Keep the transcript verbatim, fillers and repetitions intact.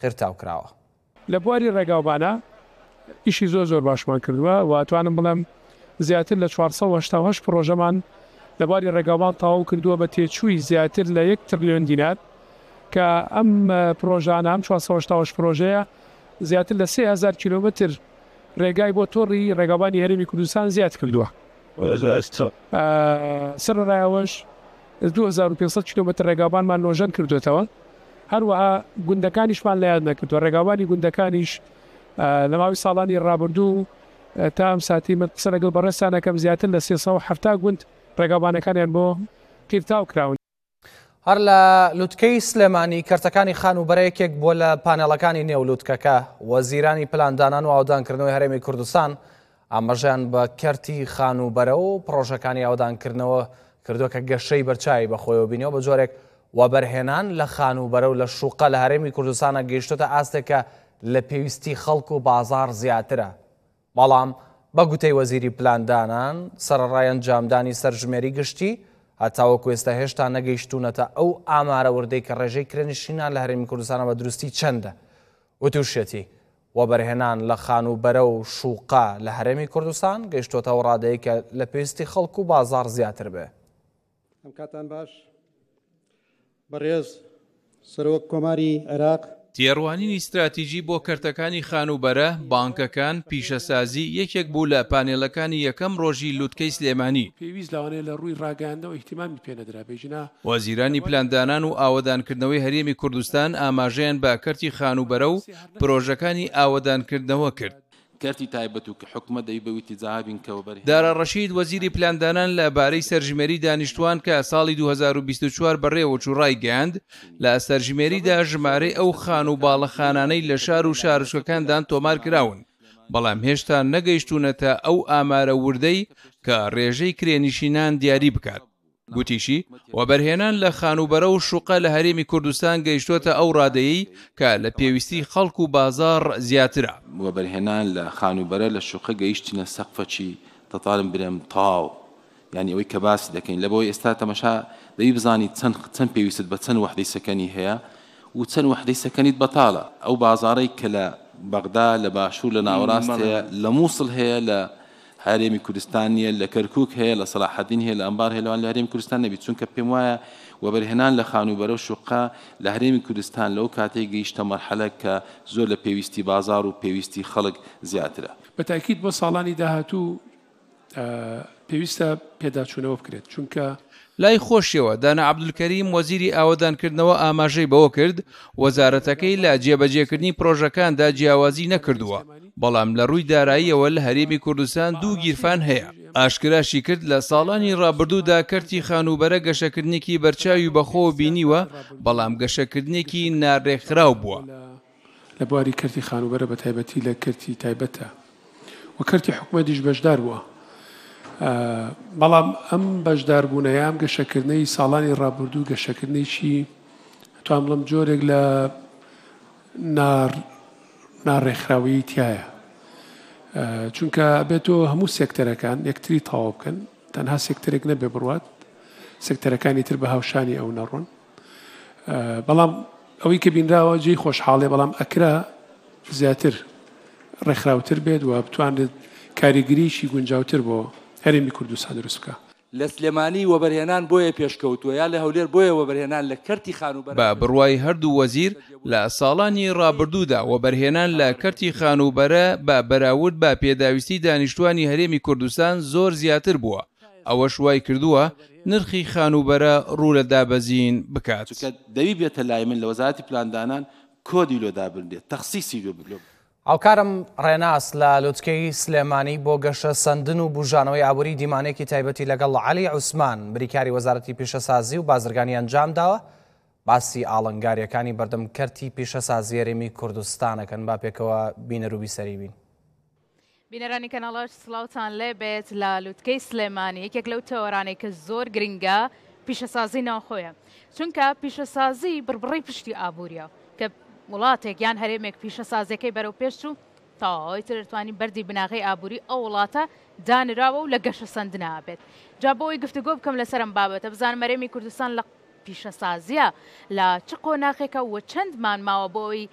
قرتاو کراوە. لە بواری ڕێگاوبانە ئیشی زۆر زۆر باشمان کردووە و توانم بڵێم زیاتر لە چوارسەد و هەشتا و هەشت پرۆژەمان لە بواری ڕێگاوبان تەواو کردووە بە تێچووی زیاتر لە یەک تریلیۆن دینار کە ئەم پرۆژانە ئەم چوارسەد و هەشتا و هەشت پرۆژەیە زیاتر لە سێ هەزار کیلۆمەتر ڕێگای بۆ تۆڕی ڕێگاوبانی هەرێمی کوردستان زیاد کردووە. سەرەڕایەوەش دوو هەزار و پێنج سەد کیلۆمەتر ڕێگاوبانمان نۆژەن کردوێتەوە. هەروەها گوندەکانیشمان لە یاد نەکردووە. ڕێگاوبانی گوندەکانیش لە ماوەی ساڵانی ڕابردوو تا ئەم ساتی من قسە لەگەڵ بەڕێستانەکەم زیاتر لە سێسەد و حەڤتا گوند ڕێگاوبانەکانیان بۆ قیرتاو کراون. هەر لە لووتکەی سلێمانی کەرتەکانی خانوبەرەیەکێک بۆ لە پانێڵەکانی نێو لووتکەکە وەزیرانی پلاندانان و ئاودانکردنەوەی هەرێمی کوردستان ئاماژەیان بە کەرتی خانوبەرە و پرۆژەکانی ئاودانکردنەوە کردووە کە گەشەی بەرچاوی بەخۆیەوە بینەوە بە جۆرێک وەبەرهێنان لە خانوبەرە و لە شوقە لە هەرێمی کوردستانە گەیشتۆتە ئاستێکە لە پێویستی خەڵک و بازار زیاترە. بەڵام بە گوتەی وەزیری پلاندانان سەرەڕای ئەنجامدانی سەرژمێری گشتی هەتاوەکو ئێستا هێشتا نەگەیشتوونەتە ئەو ئامارە وردەی کە ڕێژەی کرێنشینان لە هەرێمی کوردستانە بە دروستی چەندە. وتوشێتی وەبەرهێنان لە خانوبەرە و شوقە لە هەرێمی کوردستان گەیشتۆتەوە ڕادەیە کە لە پێویستی خەڵک و بازار زیاتر بێ. ئەم کاتان باش بەڕێز سەرۆک کۆماری عێراق تێڕوانینی استراتیژی بۆ کەرتەکانی خانوبەرە بانکەکان پیشەسازی یەکێک بوو لە پانێڵەکانی یەکەم ڕۆژی لووتکەی سلێمانی. پێویست لەوانەیە لە ڕووی ڕاگەاندنەوە ئیحتیمامی پێنەدرا بێژنە وەزیرانی پلاندانان و ئاوەدانکردنەوەی هەرێمی کوردستان ئاماژەیان بە کەرتی خانوبەرە و پرۆژەکانی ئاوەدانکردنەوە کرد. کارتی تایبەت و کە حکومە دەی بەویتی جاهابین کەوبەر. دارا ڕەشید وەزیری پلاندانان لەبارەی سەرژمێری دانیشتوان کە ساڵی دوو هەزار و بیست و چوار بەڕێوە چووڕای گەیاند لە سەرژمێریدا ژمارەی ئەو خان و باڵەخانانەی لە شار و شارچوەکاندان تۆمار کراون. بەڵام هێشتا نەگەیشتوونەتە ئەو ئامارە وردەی کە ڕێژەی کرێنشینان دیاری بکات. گوتیشی وەبەرهێنان لە خانوبەرە و شوقە لە هەرێمی کوردستان گەیشتۆتە ئەو ڕادەیەی کە لە پێویستی خەڵک و بازار زیاترە. وەبەرهێنان لە خانوبەرە لە شوقە گەیشتینە سەقفەچی تەتالم برێم تاو یعنی ئەوەی کە باسی دەکەین لە بۆی ئێستا تەمەشا دەوی بزانی چەند چەند پێویست بە چەند وحدەی سەکەنی هەیە و چەند وحدەی سەکەنیت بەتاڵە. ئەو بازارەی کە لە بەغدا لە باشوور لە ناوەڕاست هەیە لە مووسڵ هەیە لە هەرێمی کوردستانیە لە کەرکووک هەیە لە سەلاحەدین هەیە لە ئەمبار هەیە لەوان لە هەرێمی کوردستان نەبێت چونکە پێم وایە وەبەرهێنان لە خانوبەرە و شوقە لە هەرێمی کوردستان لەو کاتێک گەیشتە مەرحەلە کە زۆر لە پێویستی بازار و پێویستی خەڵک زیاترە. بە تاکید بۆ ساڵانی داهاتوو پێویستە پێداچوونەوە بکرێت چونکە لای خۆشیەوە دانا عەبدولکەریم وەزیری ئاوەدانکردنەوە ئاماژەی بەوە کرد وەزارەتەکەی لە جێبەجێکردنی پرۆژەکاندا جیاوازی نەکردووە بەڵام لە ڕووی داراییەوە لە هەرێمی کوردستان دوو گیرفان هەیە. ئاشکراشی کرد لە ساڵانی ڕابردوودا کەرتی خانوبەرە گەشەکردنێکی بەرچاوی بەخۆ بینیوە بەڵام گەشەکردنێکی ناڕێکخراو بووە. لە بواری کەرتی خانوبەرە بە تایبەتی لە کەرتی تایبەتە و کەرتی حکومەتیش بەشدار بووە. بەڵام ئەم بەشداربوونەیە ئەم گەشەکردنەی ساڵانی ڕابردوو گەشەکردنێکی توانم بڵم جۆرێک لە ناڕێکخراوی تایە چونکە بێتەوە هەموو سێکتەرەکان یەکتری تەواو بکەن تەنها سێکتەرێک نەبێ بڕوات سێکتەرەکانی تر بە هاوشانی ئەو نەڕۆن. بەڵام ئەوەی کە بینراوە جێی خۆشحاڵێ بەڵام ئەکرا زیاتر ڕێکخراوتر بێت و بتوانێت کاریگریشی گونجاوتر بۆ هەرێمی کوردستان دروست بکە. لە سلێمانی وەبەرهێنان بۆیە پێشکەوتووە یا لە هەولێر بۆیە وەبەرهێنان لە کەرتی خانوبەرە. بە بڕوای هەردوو وەزیر لە ساڵانی ڕابردوودا وەبەرهێنان لە کەرتی خانوبەرە بە بەراورد بە پێداویستی دانیشتوانی هەرێمی کوردستان زۆر زیاتر بووە. ئەوەش وای کردووە نرخی خانوبەرە ڕوو لە دابەزین بکات. دەوی بێتە لای من لە وەزارەتی پلاندانان کۆدی لۆ دابردێت تەخسیسی لۆ بلۆ. هاوکارم ڕێناس لە لووتکەی سلێمانی بۆ گەشە سندن و بژانەوەی ئابووری دیمانێکی تایبەتی لەگەڵ عەلی عوسمان بریکاری وەزارەتی پیشەسازی و بازرگانی ئەنجام داوە باسی ئاڵنگاریەکانی بەردەم کەرتی پیشەسازی هەرێمی کوردستانەکەن با پێکەوە بینەروبی سەری بین. بینەرانی کەناڵەش سڵاوتان لێبێت لە لووتکەی سلێمانی یەکێک لەو تەوەرانەی کە زۆر گرنگە پیشەسازی ناوخۆیە چونکە پیشەسازی بڕبڕی پشتی ئابووریە کە وڵاتێک یان هەرێمێک پیشەسازەکەی بەرەو پێش و تاوای ترتوانی بەردی بناغی ئابووری ئەو وڵاتە دانراوە و لە گەشە سندنا بێت. جا بۆی گفتوگۆ بکەم لەسەرم بابەتە بزانم هەرێمی کوردستان لە پیشەسازیە لە چ قۆناغێکە و چەندمان ماوە بۆی